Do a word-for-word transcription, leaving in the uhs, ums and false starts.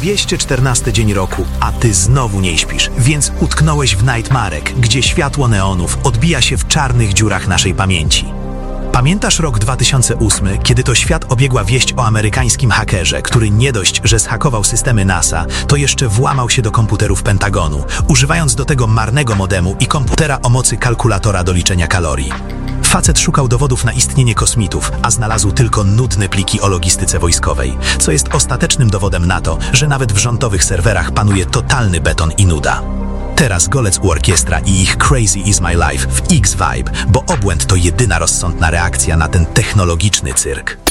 dwieście czternasty dzień roku, a ty znowu nie śpisz, więc utknąłeś w Nightmarek, gdzie światło neonów odbija się w czarnych dziurach naszej pamięci. Pamiętasz rok dwa tysiące ósmy, kiedy to świat obiegła wieść o amerykańskim hakerze, który nie dość, że zhakował systemy NASA, to jeszcze włamał się do komputerów Pentagonu, używając do tego marnego modemu i komputera o mocy kalkulatora do liczenia kalorii. Facet szukał dowodów na istnienie kosmitów, a znalazł tylko nudne pliki o logistyce wojskowej, co jest ostatecznym dowodem na to, że nawet w rządowych serwerach panuje totalny beton i nuda. Teraz golec u orkiestra i ich Crazy is my life w X-Vibe, bo obłęd to jedyna rozsądna reakcja na ten technologiczny cyrk.